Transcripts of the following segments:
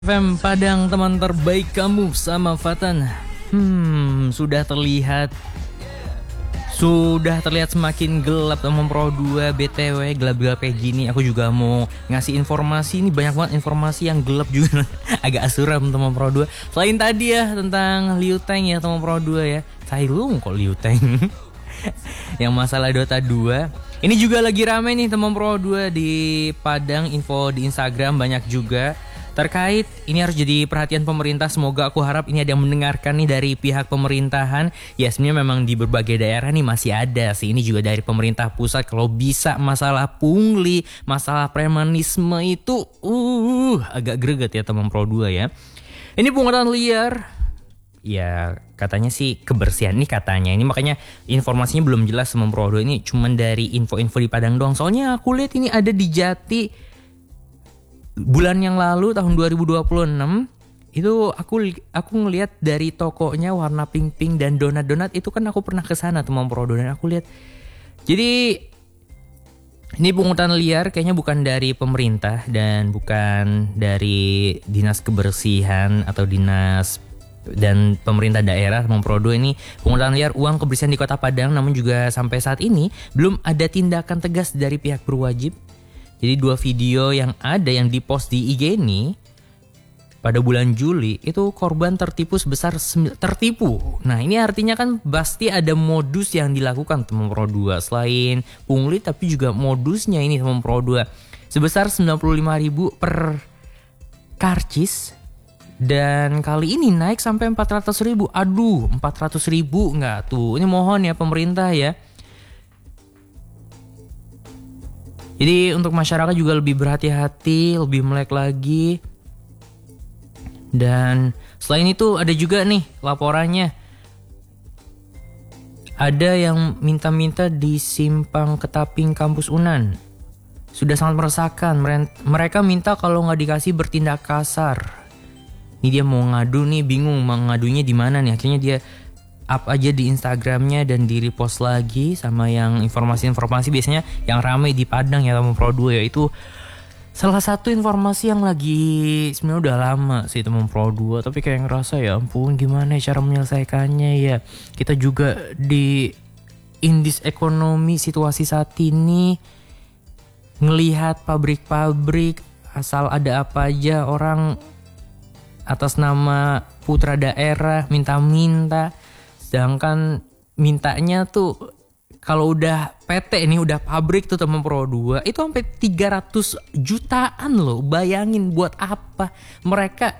FM Padang, teman terbaik kamu sama Fatan. Sudah terlihat semakin gelap teman Pro 2. BTW gelap-gelap kayak gini aku juga mau ngasih informasi. Ini banyak banget informasi yang gelap juga. Agak suram teman Pro 2. Selain tadi ya tentang Liu Tang ya teman Pro 2 ya. Cailung kok Liu Tang. Yang masalah Dota 2. Ini juga lagi rame nih teman Pro 2 di Padang. Info di Instagram banyak juga terkait ini harus jadi perhatian pemerintah. Semoga aku harap ini ada yang mendengarkan nih dari pihak pemerintahan. Ya sebenarnya memang di berbagai daerah nih masih ada sih. Ini juga dari pemerintah pusat. Kalau bisa masalah pungli, masalah premanisme itu agak greget ya teman Pro 2 ya. Ini pungutan liar. Ya katanya sih kebersihan nih katanya. Ini makanya informasinya belum jelas teman Pro 2. Ini cuman dari info-info di Padang doang. Soalnya aku lihat ini ada di Jati. Bulan yang lalu tahun 2026 itu aku ngelihat dari tokonya warna pink dan donat itu kan aku pernah ke sana teman Pro dan aku lihat. Jadi ini pungutan liar kayaknya bukan dari pemerintah dan bukan dari dinas kebersihan atau dinas dan pemerintah daerah teman Pro 2. Ini pungutan liar uang kebersihan di Kota Padang, namun juga sampai saat ini belum ada tindakan tegas dari pihak berwajib. Jadi 2 video yang ada yang dipost di IG ini pada bulan Juli itu korban tertipu. Nah ini artinya kan pasti ada modus yang dilakukan teman Pro 2. Selain pungli tapi juga modusnya ini teman Pro 2. Sebesar 95.000 per karcis. Dan kali ini naik sampai 400.000. Aduh 400.000 enggak tuh. Ini mohon ya pemerintah ya. Jadi untuk masyarakat juga lebih berhati-hati, lebih melek lagi. Dan selain itu ada juga nih laporannya. Ada yang minta-minta di Simpang Ketaping Kampus Unan. Sudah sangat meresahkan. Mereka minta kalau nggak dikasih bertindak kasar. Ini dia mau ngadu nih, bingung mau ngadunya di mana nih. Akhirnya dia up aja di Instagramnya dan di repost lagi sama yang informasi-informasi biasanya yang ramai di Padang ya teman Pro 2 ya. Itu salah satu informasi yang lagi sebenarnya udah lama sih teman Pro 2, tapi kayak ngerasa ya ampun gimana cara menyelesaikannya ya. Kita juga di indis ekonomi situasi saat ini ngelihat pabrik-pabrik asal ada apa aja orang atas nama putra daerah minta-minta. Sedangkan mintanya tuh kalau udah PT nih udah pabrik tuh teman Pro 2 itu sampai 300 jutaan loh. Bayangin buat apa mereka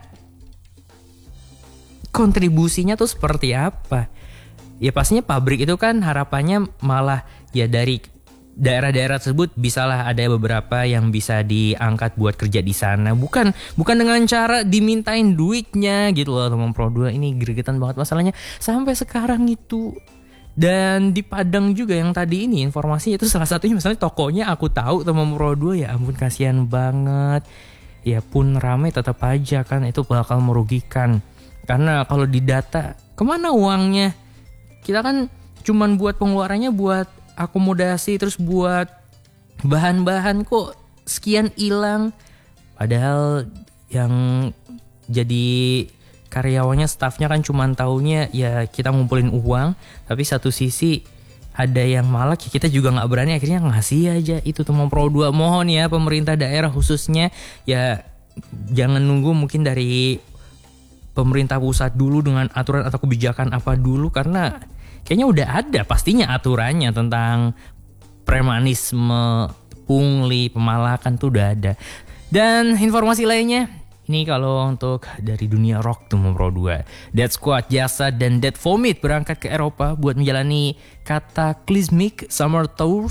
kontribusinya tuh seperti apa. Ya pastinya pabrik itu kan harapannya malah ya dari daerah-daerah tersebut bisalah ada beberapa yang bisa diangkat buat kerja di sana. Bukan dengan cara dimintain duitnya gitu loh teman Pro 2. Ini gregetan banget masalahnya sampai sekarang itu. Dan di Padang juga yang tadi ini informasinya itu salah satunya misalnya tokonya aku tahu teman Pro 2 ya ampun kasihan banget. Ya pun ramai tetap aja kan itu bakal merugikan. Karena kalau didata kemana uangnya? Kita kan cuman buat pengeluarannya buat akomodasi terus buat bahan-bahan kok sekian hilang. Padahal yang jadi karyawannya staffnya kan cuman taunya ya kita ngumpulin uang. Tapi satu sisi ada yang malak ya kita juga gak berani akhirnya ngasih aja itu teman Pro 2. Mohon ya pemerintah daerah khususnya ya jangan nunggu mungkin dari pemerintah pusat dulu dengan aturan atau kebijakan apa dulu. Karena kayaknya udah ada pastinya aturannya tentang premanisme, pungli, pemalakan tuh udah ada. Dan informasi lainnya, ini kalau untuk dari dunia rock tuh Pro 2. Dead Squad, Jasa, dan Dead Vomit berangkat ke Eropa buat menjalani Cataclysmic Summer Tour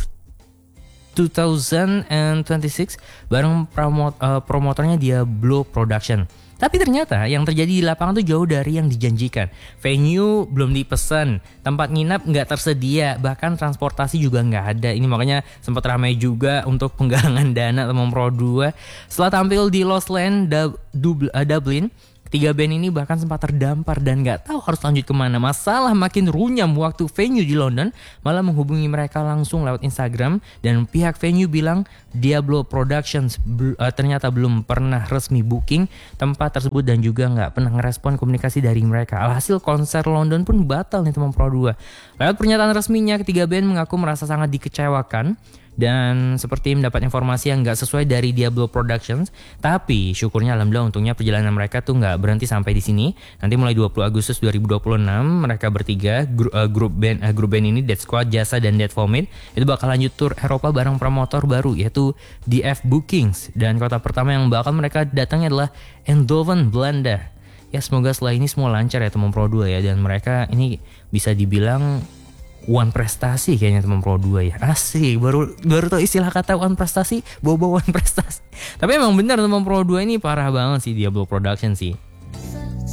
2026 bareng promotornya Diablo Production. Tapi ternyata yang terjadi di lapangan tuh jauh dari yang dijanjikan. Venue belum dipesan, tempat nginap nggak tersedia, bahkan transportasi juga nggak ada. Ini makanya sempat ramai juga untuk penggalangan dana teman Pro 2. Setelah tampil di Lost Land Dublin, Ketiga band ini bahkan sempat terdampar dan gak tahu harus lanjut kemana. Masalah makin runyam waktu venue di London malah menghubungi mereka langsung lewat Instagram, dan pihak venue bilang Diablo Productions ternyata belum pernah resmi booking tempat tersebut dan juga gak pernah ngerespon komunikasi dari mereka. Alhasil konser London pun batal nih teman Pro 2. Lewat pernyataan resminya, ketiga band mengaku merasa sangat dikecewakan dan seperti mendapat informasi yang gak sesuai dari Diablo Productions. Tapi syukurnya alhamdulillah untungnya perjalanan mereka tuh gak berhenti sampai di sini. Nanti mulai 20 Agustus 2026 mereka bertiga grup band ini Dead Squad, Jasa dan Dead Vomit itu bakal lanjut tur Eropa bareng promotor baru yaitu DF Bookings, dan kota pertama yang bakal mereka datangi adalah Eindhoven, Belanda. Ya semoga setelah ini semua lancar ya teman Pro 2 ya, dan mereka ini bisa dibilang one prestasi kayaknya teman Pro 2 ya. Asik, baru tau istilah kata one prestasi, bobo one prestasi. Tapi emang benar teman Pro 2 ini parah banget sih Diablo Production sih.